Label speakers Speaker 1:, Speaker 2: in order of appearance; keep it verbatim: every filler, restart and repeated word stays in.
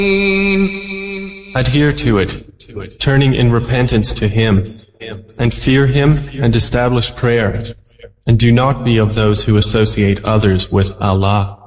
Speaker 1: Adhere to it, turning in repentance to Him, and fear Him and establish prayer, and do not be of those who associate others with Allah.